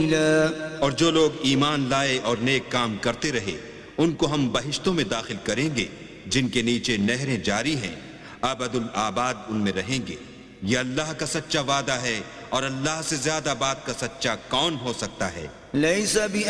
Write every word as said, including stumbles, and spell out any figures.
और जो लोग ईमान लाए और नेक काम करते रहे उनको हम बहिश्तों में दाखिल करेंगे जिनके नीचे नहरें जारी हैं, अबदुल आबाद उनमें रहेंगे। ये अल्लाह का सच्चा वादा है और अल्लाह से ज्यादा बात का सच्चा कौन हो सकता है।